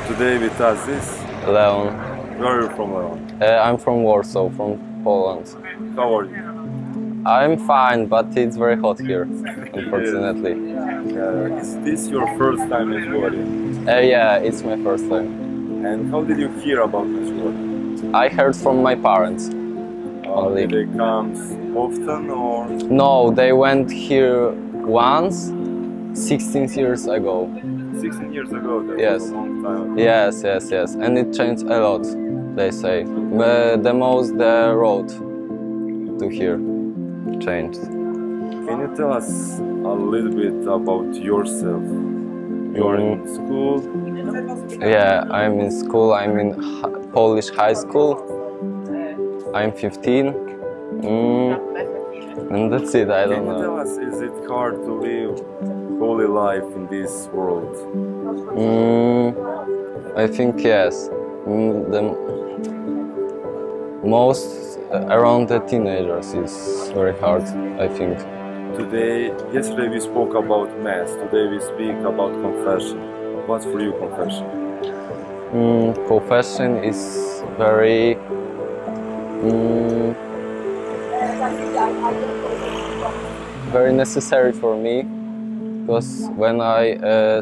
Today with us is Leon. where are you from, Leon? I'm from Warsaw, from Poland. How are you? I'm fine, but it's very hot here, unfortunately. Is this your first time in Medjugorje? Yeah, it's my first time. And how did you hear about Medjugorje? I heard from my parents only. Did they come often or? No, they went here once, 16 years ago. 16 years ago, that Yes. was a long time ago. Yes. And it changed a lot, they say. The most the road to here changed. Can you tell us a little bit about yourself? You are in school? Yeah, I'm in school, I'm in Polish high school. I'm 15. And that's it, I don't Can you tell know. us, is it hard to live holy life in this world? I think yes. The most around the teenagers is very hard, I think. Yesterday we spoke about Mass, today we speak about confession. What's for you confession? Confession is very very necessary for me, because when I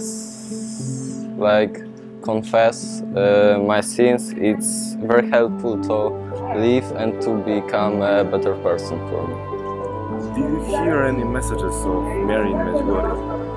confess my sins, it's very helpful to live and to become a better person for me. Did you hear any messages of Mary in Medjugorje?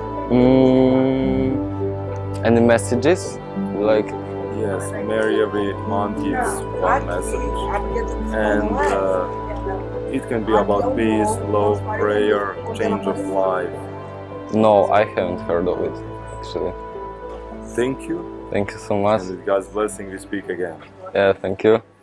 Any messages? Like, Yes, Mary every month gives one message, and it can be about peace, love, prayer, change of life. no, I haven't heard of it, actually. Thank you, Thank you so much. and with God's blessing we speak again. Yeah, thank you.